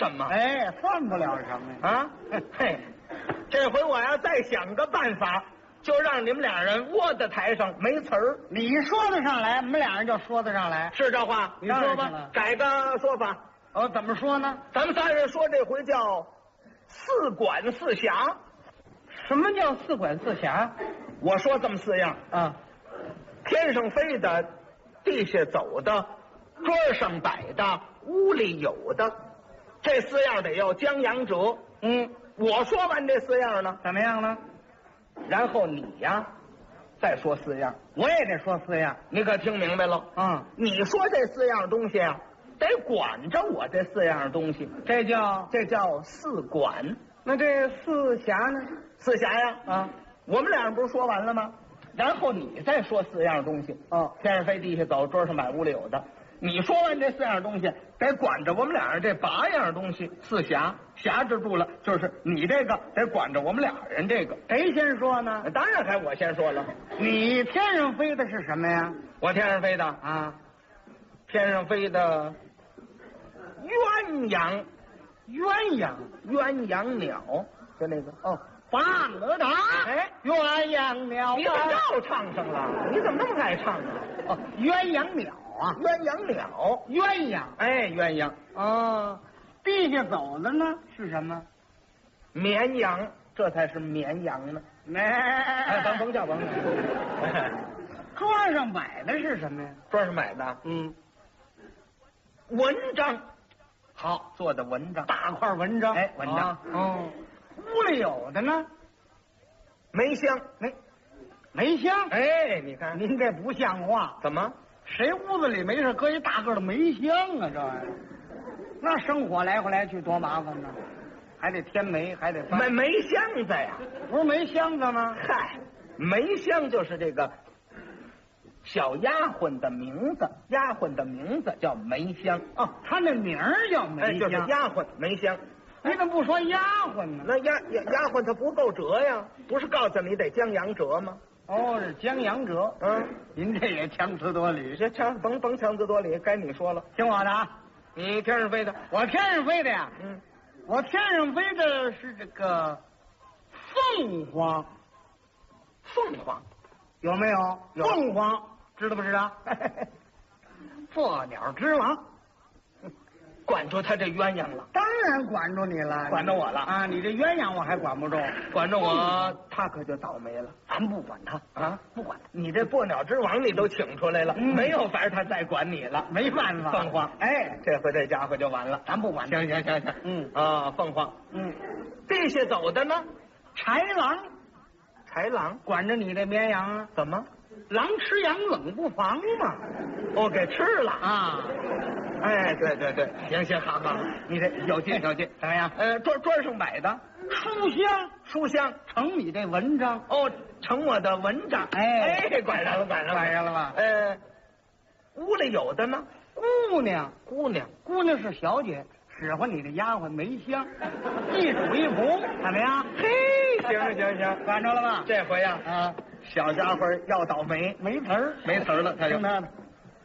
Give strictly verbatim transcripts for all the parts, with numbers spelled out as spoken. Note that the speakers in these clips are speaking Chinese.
什么？ 哎，算不了什么啊！嘿，这回我要再想个办法，就让你们俩人窝在台上没词儿。 你说得上来，我们俩人就说得上来。 是这话？你说吧，改个说法。 哦，怎么说呢？ 咱们仨人说这回叫四管四辖。 什么叫四管四辖？ 我说这么四样啊， 天上飞的，地下走的，桌上摆的，屋里有的，这四样得要将阳折。 嗯， 我说完这四样呢， 怎么样呢？ 然后你呀，再说四样， 我也得说四样。 你可听明白了？ 嗯， 你说这四样东西啊，得管着我这四样东西， 这叫这叫四管。 那这四辖呢？ 四辖呀， 啊， 我们俩人不是说完了吗？然后你再说四样东西。 哦， 天上飞，地下走，桌上摆，屋里有的。你说完这四样东西，得管着我们俩人这八样东西，四辖辖制住了，就是你这个得管着我们俩人这个。 谁先说呢？ 当然还我先说了。 你天上飞的是什么呀？ 我天上飞的啊， 天上飞的鸳鸯， 鸳鸯， 鸳鸯鸟，就那个哦。 放了它！ 哎， 鸳鸯鸟， 你怎么又唱上了？你怎么那么爱唱啊？ 哦，鸳鸯鸟啊， 鸳鸯鸟， 鸳鸯， 哎，鸳鸯。 哦，地下走的呢是什么？ 绵羊，这才是绵羊呢。哎，甭甭叫甭叫。 桌上摆的是什么呀？ 桌上摆的， 嗯， 文章，好做的文章， 大块文章， 哎，文章。 哦，屋里有的呢， 梅香， 梅梅香。 哎，你看您这不像话， 怎么？ 谁屋子里没事搁一大个的梅香啊？这玩意儿，那生火来回来去多麻烦呢，还得添煤，还得没梅香子呀？ 不是梅香子吗？ 嗨，梅香就是这个小丫鬟的名字，丫鬟的名字叫梅香。 哦，她那名儿叫梅香， 哎，就是丫鬟梅香。 你怎么不说丫鬟呢？ 那丫丫丫鬟她不够折呀，不是告诉你得将阳折吗？ 哦，是江阳折。 嗯， 您这也强词夺理。 这强甭甭强词夺理，该你说了。 听我的啊， 你天上飞的， 我天上飞的呀。 嗯， 我天上飞的是这个凤凰。 凤凰有没有？ 有。 凤凰知道不知道？破鸟之王。 管住他这鸳鸯了， 当然管住你了， 管着我了啊！你这鸳鸯我还管不住， 管着我，他可就倒霉了。 咱不管他啊， 不管他。 你这破鸟之王你都请出来了，嗯、没有法他再管你了， 没办法。 凤凰， 哎， 这回这家伙就完了， 咱不管他。 行行行行， 嗯啊，凤凰， 嗯， 地下走的呢， 豺狼， 豺狼管着你这绵羊啊？ 怎么？ 狼吃羊冷不防嘛， 我、哦、给吃了啊！ 哎，对对对，行行好好，你这有劲有劲， 怎么样？ 呃，桌桌上摆的书香， 书香成你这文章哦，成我的文章， 哎哎，管上了管上了管上了吧？ 呃，屋里有的呢， 姑娘姑娘姑娘是小姐，使唤你的丫鬟梅香，一主一仆，怎么样？ 嘿，行行行， 管着了吧？ 这回呀， 啊， 小家伙要倒霉， 没词儿， 没词儿了，他就听他的。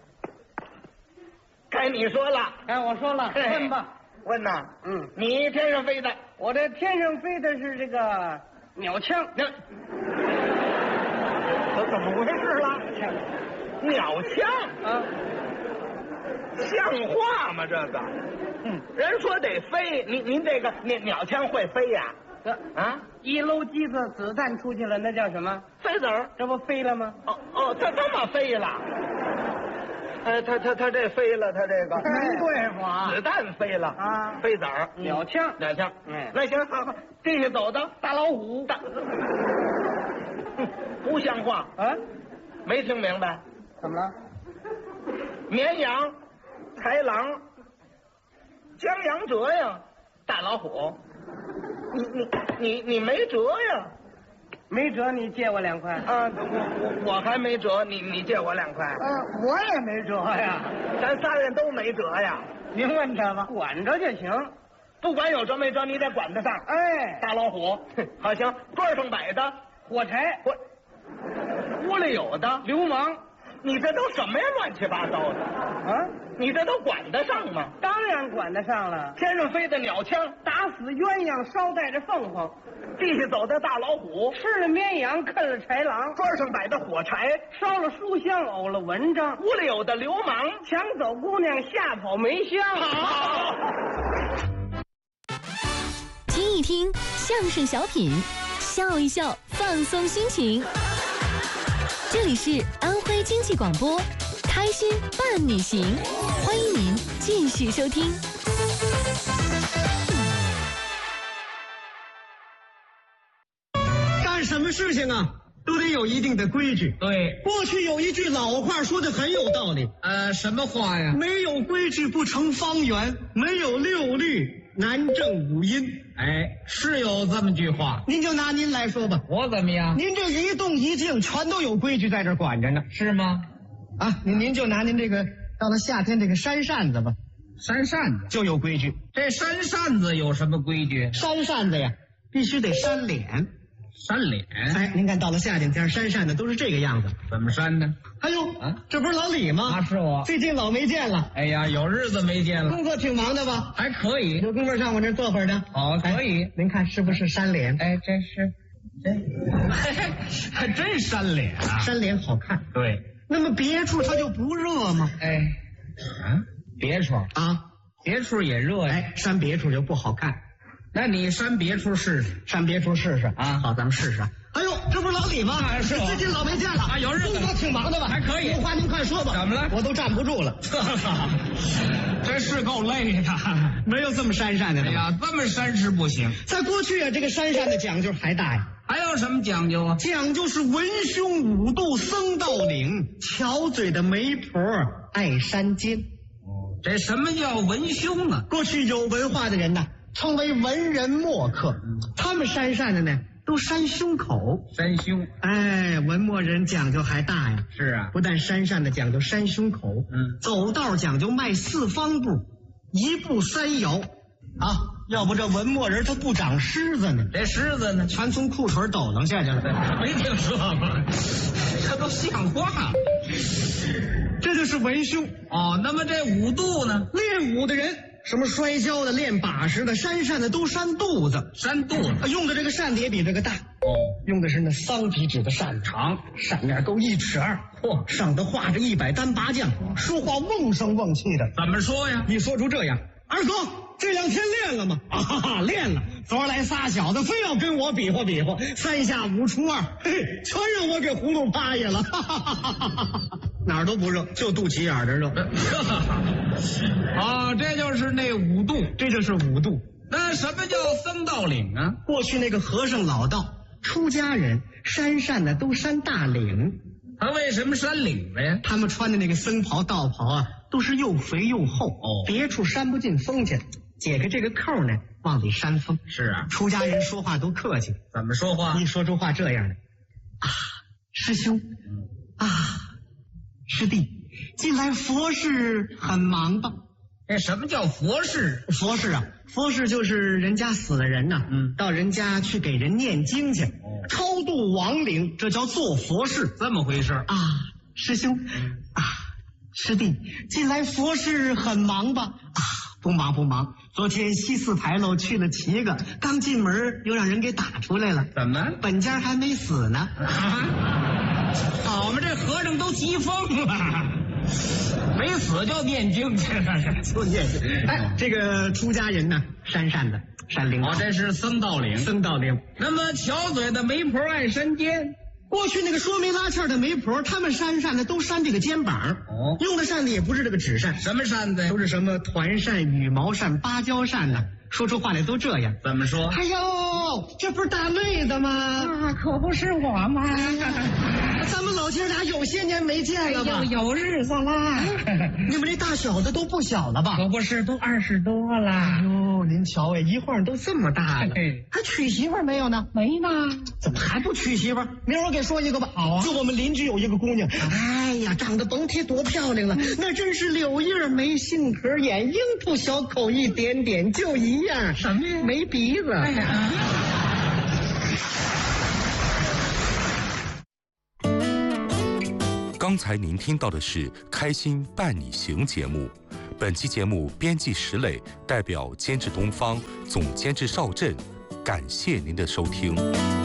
该你说了， 哎，我说了，问吧， 问呐， 嗯， 你天上飞的， 我这天上飞的是这个鸟枪， 那这怎么回事了？ 鸟枪啊， 像话吗？这个， 嗯， 人说得飞，您您这个鸟鸟枪会飞呀？ 这啊， 一搂机子子弹出去了，那叫什么？ 飞子儿， 这不飞了吗？ 哦哦，它这么飞了。哎，他他他这飞了，他这个没对付啊！ 子弹飞了啊， 飞子儿， 鸟枪， 鸟枪， 哎， 那行好好，地下走的大老虎，大，不像话啊！ 没听明白？ 怎么了？ 绵羊、豺狼、江洋折呀，大老虎，你你你你没辙呀？ 没辙，你借我两块啊！我我我还没辙，你你借我两块。 嗯，我也没辙呀， 咱仨人都没辙呀。 您问他吧，管着就行， 不管有辙没辙，你得管得上。 哎， 大老虎，好行，桌上摆的火柴， 我屋里有的流氓， 你这都什么呀？乱七八糟的啊！你这都管得上吗？ 当然管得上了。 天上飞的鸟枪， 打死鸳鸯，捎带着凤凰； 地下走的大老虎， 吃了绵羊，啃了豺狼； 桌上摆的火柴， 烧了书香，呕了文章； 屋里有的流氓， 抢走姑娘，吓跑梅香。 好， 听一听相声小品，笑一笑，放松心情。这里是安徽经济广播，开心伴你行，欢迎您继续收听。 干什么事情啊，都得有一定的规矩。 对， 过去有一句老话说的很有道理， 呃，什么话呀？ 没有规矩不成方圆，没有六律难正五音。 哎，是有这么句话。 您就拿您来说吧， 我怎么样？ 您这一动一静全都有规矩在这管着呢。 是吗？ 啊，您您就拿您这个到了夏天这个扇扇子吧， 扇扇子就有规矩。 这扇扇子有什么规矩？ 扇扇子呀，必须得扇脸。 扇脸。 哎，您看到了夏天天扇扇的都是这个样子。 怎么扇呢？ 哎呦， 啊， 这不是老李吗？ 啊，是我。 最近老没见了。 哎呀，有日子没见了。 工作挺忙的吧？ 还可以。 有功夫上我这儿坐会儿呢。 哦，可以。 哎，您看是不是扇脸？ 哎，这是，这还真扇脸啊！ 扇脸好看。 对。 那么别处它就不热吗？ 哎，啊，别处啊， 别处也热呀。 哎，扇别处就不好看。 那你扇别处试试， 扇别处试试啊！ 好，咱们试试。哎呦，这不是老李吗？ 啊，是我。 最近老没见了啊，有日子。 工作挺忙的吧？ 还可以。 有话您快说吧。 怎么了？ 我都站不住了。 这是够累的。 没有这么扇扇的。 哎呀，这么扇是不行。 在过去啊，这个扇扇的讲究还大呀。 还有什么讲究啊？ 讲究是文胸五度僧道领，巧嘴的媒婆爱山尖。 哦，这什么叫文胸啊？ 过去有文化的人呢，称为文人墨客，他们扇扇的呢，都扇胸口。 扇胸。 哎，文墨人讲究还大呀。 是啊， 不但扇扇的讲究扇胸口， 嗯， 走道讲究迈四方步，一步三摇啊。要不这文墨人他不长虱子呢？ 这虱子呢， 全从裤腿抖楞下去了。 没听说过，这都像话。 这就是文胸。 哦，那么这五度呢？ 练武的人，什么摔跤的、练把式的、扇扇的，都扇肚子。 扇肚子用的这个扇子也比这个大。 哦， 用的是那桑皮纸的扇子， 长， 扇面够一尺二。嚯，上头画着一百单八将，说话瓮声瓮气的。 怎么说呀？ 一说出这样，二哥这两天练了吗？啊哈哈，练了。昨儿来仨小子，非要跟我比划比划，三下五除二，嘿，全让我给葫芦趴下了。哈哈哈哈哈！哪儿都不热，就肚脐眼的热。 啊，这就是那五度， 这就是五度。 那什么叫僧道领啊？ 过去那个和尚老道、出家人扇扇的都扇大领。 他为什么扇领子呀？ 他们穿的那个僧袍、道袍啊，都是又肥又厚， 哦， 别处扇不进风去，解开这个扣呢，往里扇风。 是啊， 出家人说话都客气。 怎么说话？ 一说出话这样的，啊，师兄，啊，师弟，近来佛事很忙吧？ 这什么叫佛事？ 佛事啊，佛事就是人家死的人呐、啊， 嗯， 到人家去给人念经去，哦，超度亡灵，这叫做佛事。 这么回事啊，师兄，嗯、啊，师弟，近来佛事很忙吧？啊，不忙不忙，昨天西四牌楼去了七个，刚进门又让人给打出来了。 怎么？ 本家还没死呢。 啊，好嘛，这和尚都急疯了。没死就念经去了， 就念经。哎，这个出家人呢，扇扇的，扇领。 哦，这是僧道领。 僧道领。 那么巧嘴的媒婆爱扇肩。 过去那个说媒拉纤的媒婆，他们扇扇的都扇这个肩膀。 哦， 用的扇子也不是这个纸扇， 什么扇子？ 都是什么团扇、羽毛扇、芭蕉扇呢、啊？说出话来都这样。 怎么说？ 哎呦，这不是大妹子吗？ 啊，可不是我吗？ 咱们老姐俩有些年没见了吧？ 有有日子啦。 你们这大小子都不小了吧？ 可不是，都二十多了。 哎呦，您瞧哎，一晃都这么大了，还娶媳妇没有呢？ 没呢。 怎么还不娶媳妇？明儿我给说一个吧。 好啊。 就我们邻居有一个姑娘，哎呀，长得甭提多漂亮了，那真是柳叶眉、杏核眼、樱桃小口一点点，就一样。 什么呀？ 没鼻子。哎呀。 刚才您听到的是《开心伴你行》节目，本期节目编辑石磊，代表监制东方，总监制邵震，感谢您的收听。